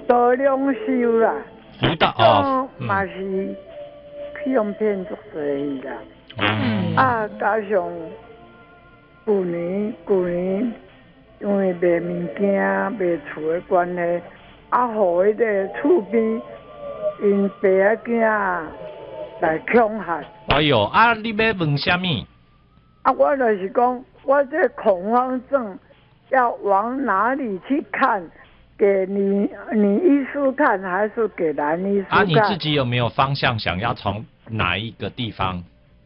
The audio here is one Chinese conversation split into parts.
多两收啦， 辅导哦， 嘛是去用骗足济啦。加上旧年因为卖物件、卖厝的关系，互迄个厝边因爸仔囝来恐吓。 哎呦，你要问什么？ 我就是讲，我这恐慌症要往哪里去看？给女医师看，还是给男医师看？ 你自己有没有方向，想要从哪一个地方？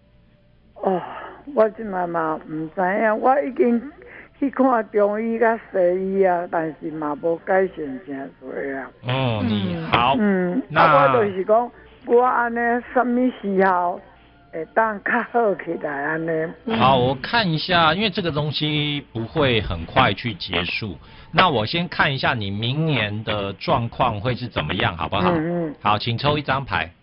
我即嘛唔知影，我已经去看中医甲西医啊，但是嘛无改善真多啊。 好。 我就是讲，我安尼什么时候会当较好起来安尼？ 好，我看一下，因为这个东西不会很快去结束。那我先看一下你明年的状况会是怎么样，好不好？好，请抽一张牌。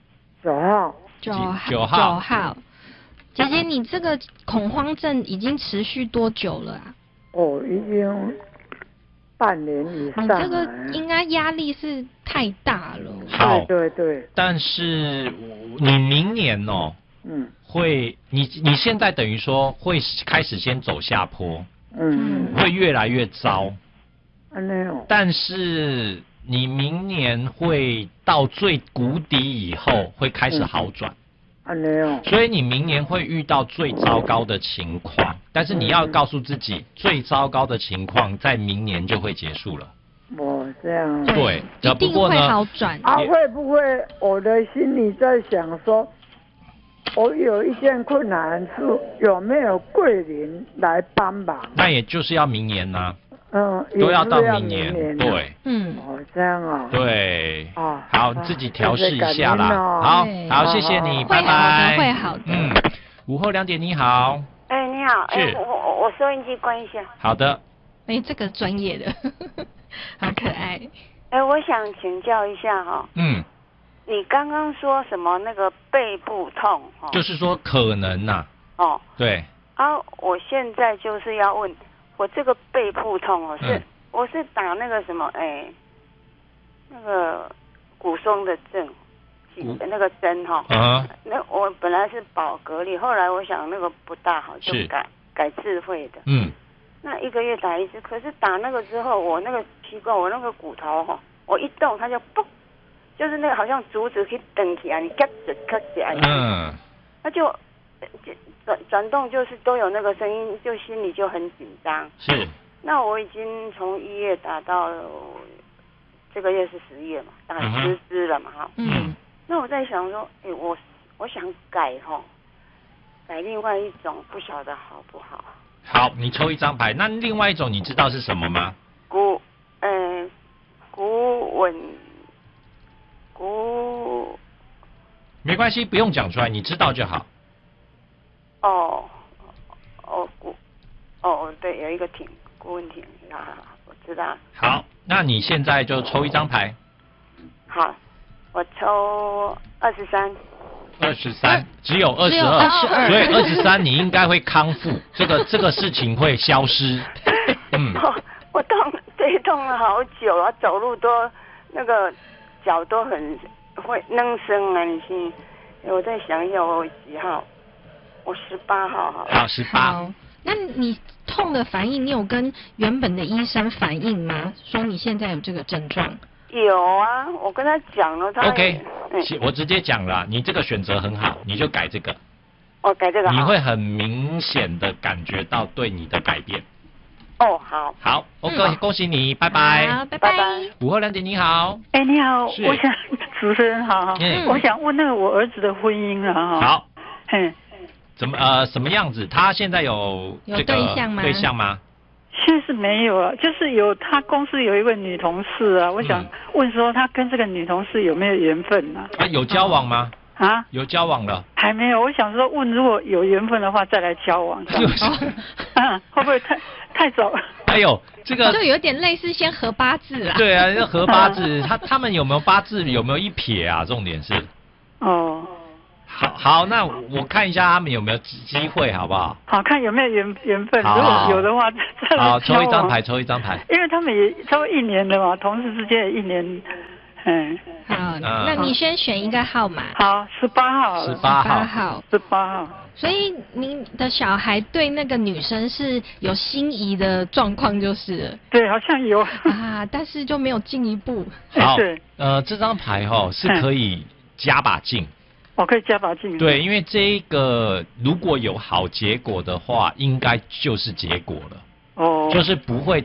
9 号。姐姐，你这个恐慌症已经持续多久了啊？ 已经半年以上。 你这个应该压力是太大了。 好， 对。 但是你明年会，你现在等于说会开始先走下坡，会越来越糟。但是你明年会到最谷底以后会开始好转。所以你明年会遇到最糟糕的情况，但是你要告诉自己，最糟糕的情况在明年就会结束了。 这样。 对， 一定会好转。 会不会我的心里在想说，我有一件困难是有没有贵人来帮忙？ 那也就是要明年啊。都要到明年，对。 这样啊。 对。好，你自己调试一下啦。好，谢谢你，拜拜。 会好的。 午后2点，你好。 你好。 是。 我收音机关一下。 好的。 这个专业的，好可爱。 我想请教一下哈。你刚刚说什么那个背部痛？ 就是说可能呐。对。 我现在就是要问。我这个背部痛我是打那个什么那个骨松的针，那个针那我本来是保格力，后来我想那个不大好，就改智慧的。那1个月打一次，可是打那个之后，我那个奇怪，我那个骨头我一动它就嘣，就是那个好像竹子去蹬起来，你咔起来，它就。转动就是都有那个声音，就心里就很紧张。 是。 那我已经从1月打到这个月是10月嘛，打10支了嘛哈。那我在想说，我想改改另外一种，不晓得好不好。 好，你抽一张牌。那另外一种你知道是什么吗？ 骨没关系，不用讲出来，你知道就好。 对，有一个顾问亭我知道。 好，那你现在就抽一张牌。 好，我抽23。 23，只有22，所以23你应该会康复，这个事情会消失。 我痛了好久啊，走路都那个脚都很会能生啊，你信？我再想一下，我几号？我18号好。 好，18。 好，那你痛的反应，你有跟原本的医生反映吗？说你现在有这个症状？ 有啊，我跟他讲了，他 OK，我直接讲了，你这个选择很好，你就改这个。 改这个好。 你会很明显的感觉到对你的改变。 好。 好，恭喜你，拜拜。 好，拜拜。 午后2点，你好。 你好，我想主持人好，我想问那个我儿子的婚姻啊。 好。怎么什么样子？他现在有这个对象吗？ 现在是没有啊，就是他公司有一位女同事啊，我想问说他跟这个女同事有没有缘分啊？ 有交往吗？有交往了？ 还没有，我想说问如果有缘分的话再来交往。会不会太早？ 这个就有点类似先合八字啦。 对啊，要合八字，他们有没有八字，有没有一撇啊？重点是。好，那我看一下他们有没有机会，好不好？ 好看有没有缘分，如果有的话再来交往。 好，抽一张牌。因为他们也差不多1年了嘛，同事之间也1年好，那你先选一个号码。 好，18号。 18号。 18号。 所以您的小孩对那个女生是有心仪的状况，就是了。 对，好像有啊，但是就没有进一步。 好，这张牌是可以加把劲。 可以加把劲。 对，因为这个如果有好结果的话，应该就是结果了。就是不会